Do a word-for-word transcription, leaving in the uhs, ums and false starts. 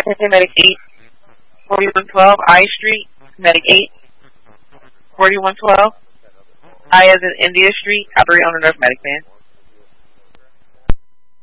Medic eight, forty-one twelve I Street, Medic eight, forty-one twelve I as in India Street, operate on the North Medic Van.